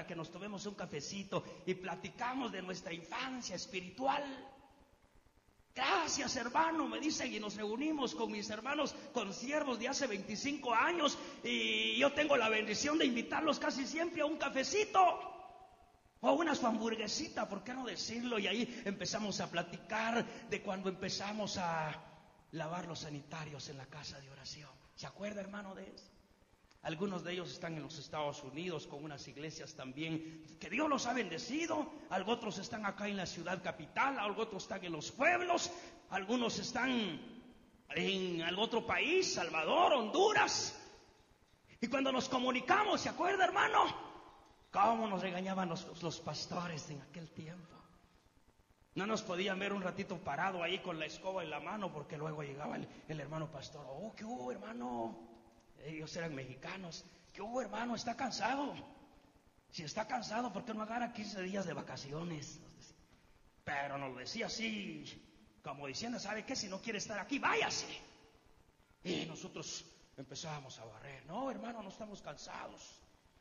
para que nos tomemos un cafecito y platicamos de nuestra infancia espiritual. Gracias, hermano, me dicen, y nos reunimos con mis hermanos consiervos de hace 25 años y yo tengo la bendición de invitarlos casi siempre a un cafecito o una su hamburguesita, ¿por qué no decirlo? Y ahí empezamos a platicar de cuando empezamos a lavar los sanitarios en la casa de oración. ¿Se acuerda, hermano, de eso? Algunos de ellos están en los Estados Unidos con unas iglesias también que Dios los ha bendecido. Otros están acá en la ciudad capital, otros están en los pueblos, algunos están en algún otro país, Salvador, Honduras. Y cuando nos comunicamos, ¿se acuerda, hermano? ¿Cómo nos regañaban los pastores en aquel tiempo? No nos podían ver un ratito parado ahí con la escoba en la mano, porque luego llegaba el hermano pastor. Oh, ¿qué hubo, hermano? Ellos eran mexicanos. ¿Qué hubo, hermano? ¿Está cansado? Si está cansado, ¿por qué no agarra 15 días de vacaciones? Pero nos decía así, como diciendo, ¿sabe qué? Si no quiere estar aquí, váyase. Y nosotros empezábamos a barrer. No, hermano, no estamos cansados.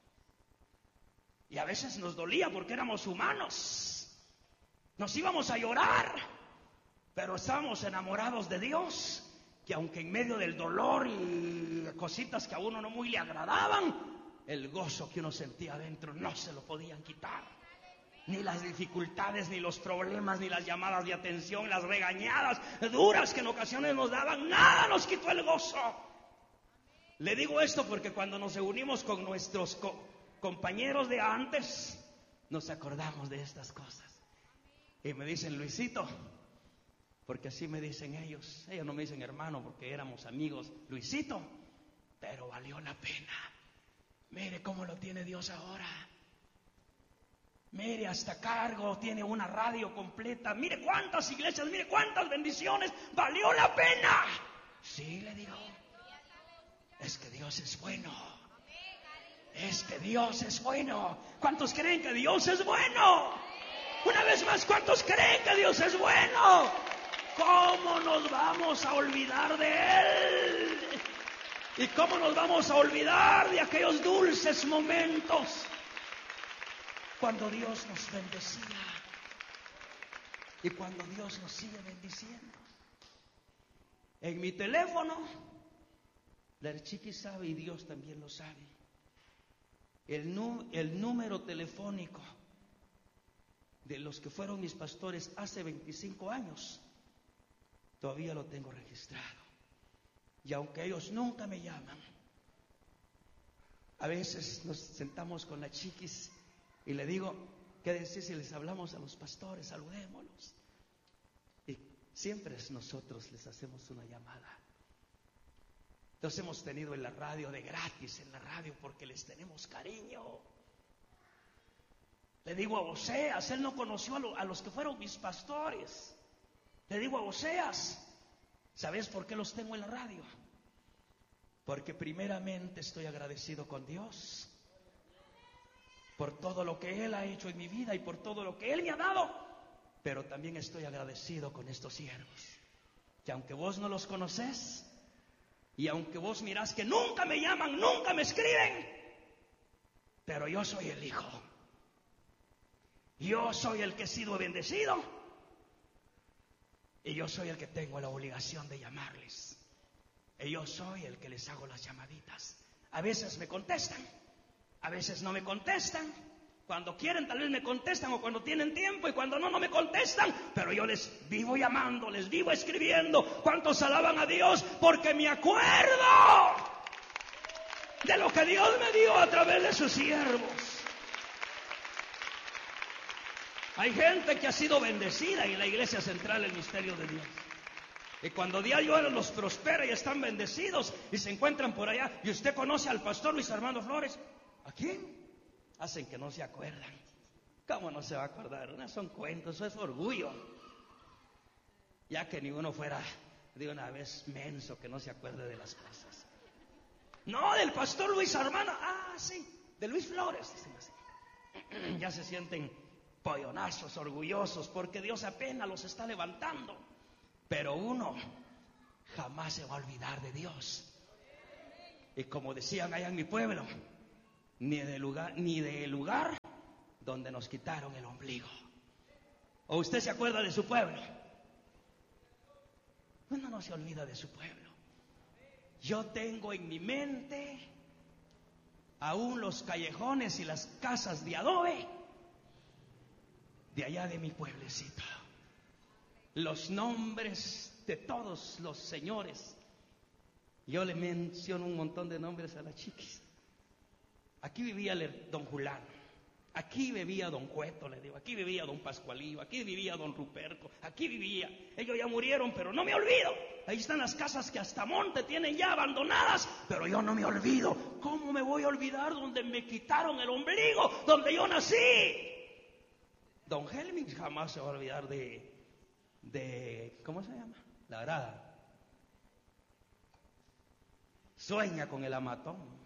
Y a veces nos dolía porque éramos humanos. Nos íbamos a llorar, pero estábamos enamorados de Dios. Que aunque en medio del dolor y cositas que a uno no muy le agradaban, el gozo que uno sentía adentro no se lo podían quitar. Ni las dificultades, ni los problemas, ni las llamadas de atención, las regañadas duras que en ocasiones nos daban, nada nos quitó el gozo. Le digo esto porque cuando nos reunimos con nuestros compañeros de antes, nos acordamos de estas cosas. Y me dicen, Luisito, porque así me dicen ellos no me dicen hermano porque éramos amigos, Luisito, pero valió la pena. Mire cómo lo tiene Dios ahora. Mire, hasta cargo tiene una radio completa. Mire cuántas iglesias, mire cuántas bendiciones. Valió la pena. Sí, le digo, es que Dios es bueno. Es que Dios es bueno. ¿Cuántos creen que Dios es bueno? Una vez más, ¿cuántos creen que Dios es bueno? ¿Cómo nos vamos a olvidar de Él? ¿Y cómo nos vamos a olvidar de aquellos dulces momentos cuando Dios nos bendecía y cuando Dios nos sigue bendiciendo? En mi teléfono, la chiqui sabe y Dios también lo sabe. El número telefónico de los que fueron mis pastores hace 25 años, todavía lo tengo registrado. Y aunque ellos nunca me llaman, a veces nos sentamos con las chiquis y le digo, ¿qué decir si les hablamos a los pastores? Saludémoslos. Y siempre nosotros les hacemos una llamada. Los hemos tenido en la radio de gratis, en la radio, porque les tenemos cariño. Le digo a Oseas, él no conoció a los que fueron mis pastores. Le digo a Oseas, ¿sabes por qué los tengo en la radio? Porque primeramente estoy agradecido con Dios por todo lo que Él ha hecho en mi vida y por todo lo que Él me ha dado. Pero también estoy agradecido con estos siervos, que aunque vos no los conocés y aunque vos mirás que nunca me llaman, nunca me escriben, pero yo soy el hijo. Yo soy el que he sido bendecido. Y yo soy el que tengo la obligación de llamarles. Y yo soy el que les hago las llamaditas. A veces me contestan, a veces no me contestan. Cuando quieren tal vez me contestan o cuando tienen tiempo, y cuando no, no me contestan. Pero yo les vivo llamando, les vivo escribiendo. ¿Cuántos alaban a Dios? Porque me acuerdo de lo que Dios me dio a través de sus siervos. Hay gente que ha sido bendecida en la iglesia central del misterio de Dios. Y cuando Dios los prospera y están bendecidos y se encuentran por allá, y usted conoce al pastor Luis Armando Flores, ¿a quién? Hacen que no se acuerdan. ¿Cómo no se va a acordar? No son cuentos, eso es orgullo. Ya que ni uno fuera de una vez menso que no se acuerde de las cosas. No, del pastor Luis Armando, sí, de Luis Flores. Ya se sienten pollonazos, orgullosos, porque Dios apenas los está levantando. Pero uno jamás se va a olvidar de Dios. Y como decían allá en mi pueblo, ni de lugar donde nos quitaron el ombligo. ¿O usted se acuerda de su pueblo? Uno no se olvida de su pueblo. Yo tengo en mi mente aún los callejones y las casas de adobe de allá de mi pueblecito. Los nombres de todos los señores. Yo le menciono un montón de nombres a las chiquis. Aquí vivía don Julano, aquí vivía don Cueto, le digo, aquí vivía don Pascualillo, aquí vivía don Ruperto, aquí vivía. Ellos ya murieron, pero no me olvido. Ahí están las casas que hasta monte tienen ya abandonadas, pero yo no me olvido. ¿Cómo me voy a olvidar donde me quitaron el ombligo, donde yo nací? Don Helming jamás se va a olvidar de ¿cómo se llama? La Grada. Sueña con el amatón.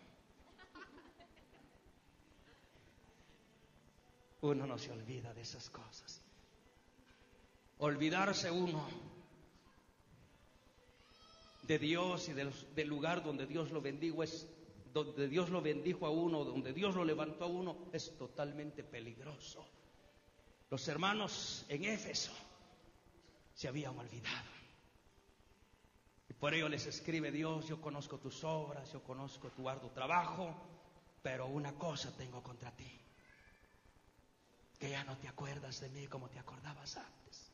Uno no se olvida de esas cosas. Olvidarse uno de Dios y del lugar donde Dios lo bendijo donde Dios lo bendijo a uno, donde Dios lo levantó a uno, es totalmente peligroso. Los hermanos en Éfeso se habían olvidado. Y por ello les escribe Dios: yo conozco tus obras, yo conozco tu arduo trabajo, pero una cosa tengo contra ti, que ya no te acuerdas de mí como te acordabas antes.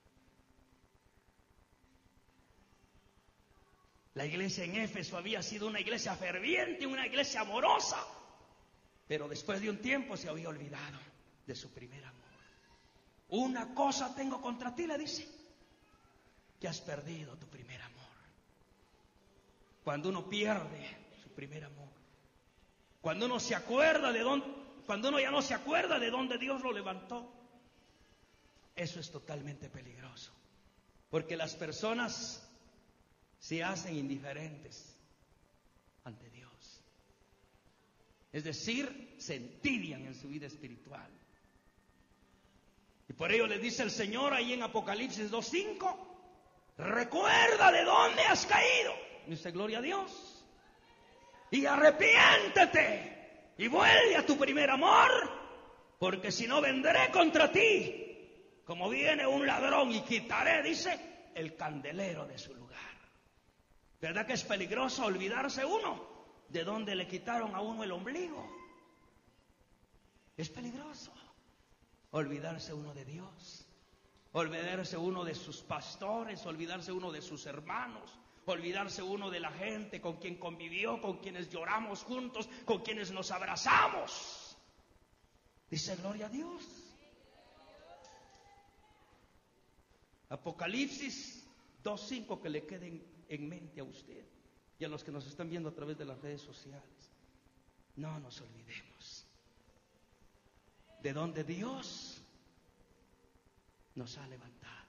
La iglesia en Éfeso había sido una iglesia ferviente, una iglesia amorosa, pero después de un tiempo se había olvidado de su primer amor. Una cosa tengo contra ti, le dice, que has perdido tu primer amor. Cuando uno pierde su primer amor, cuando uno se acuerda cuando uno ya no se acuerda de dónde Dios lo levantó, eso es totalmente peligroso, porque las personas se hacen indiferentes ante Dios. Es decir, se entibian en su vida espiritual. Y por ello le dice el Señor ahí en Apocalipsis 2:5, recuerda de dónde has caído. Dice, gloria a Dios. Y arrepiéntete y vuelve a tu primer amor, porque si no vendré contra ti, como viene un ladrón, y quitaré, dice, el candelero de su lugar. ¿Verdad que es peligroso olvidarse uno de dónde le quitaron a uno el ombligo? Es peligroso olvidarse uno de Dios, olvidarse uno de sus pastores, olvidarse uno de sus hermanos, olvidarse uno de la gente con quien convivió, con quienes lloramos juntos, con quienes nos abrazamos. Dice, gloria a Dios. Apocalipsis 2:5, que le queden en mente a usted y a los que nos están viendo a través de las redes sociales. No nos olvidemos de donde Dios nos ha levantado.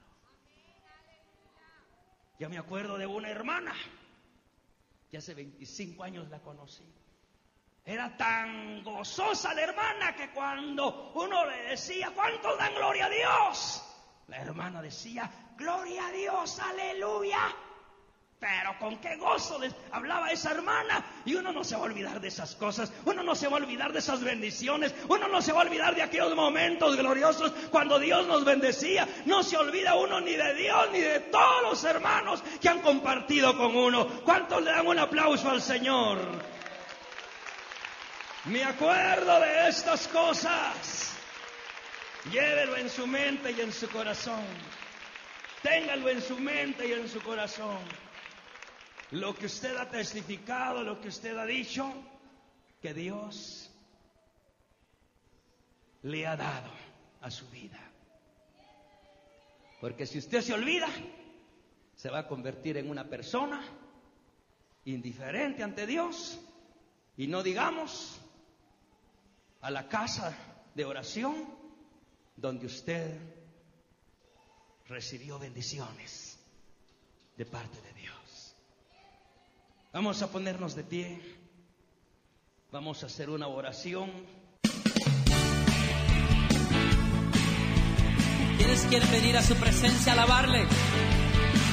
Yo me acuerdo de una hermana que hace 25 años la conocí. Era tan gozosa la hermana que cuando uno le decía, ¿cuántos dan gloria a Dios?, la hermana decía, gloria a Dios, aleluya. Pero con qué gozo les hablaba esa hermana. Y uno no se va a olvidar de esas cosas, uno no se va a olvidar de esas bendiciones, uno no se va a olvidar de aquellos momentos gloriosos cuando Dios nos bendecía. No se olvida uno ni de Dios ni de todos los hermanos que han compartido con uno. ¿Cuántos le dan un aplauso al Señor? Me acuerdo de estas cosas. Llévelo en su mente y en su corazón. Téngalo en su mente y en su corazón. Lo que usted ha testificado, lo que usted ha dicho, que Dios le ha dado a su vida. Porque si usted se olvida, se va a convertir en una persona indiferente ante Dios, y no digamos a la casa de oración donde usted recibió bendiciones de parte de Dios. Vamos a ponernos de pie, vamos a hacer una oración. ¿Quiénes quieren venir a su presencia a alabarle?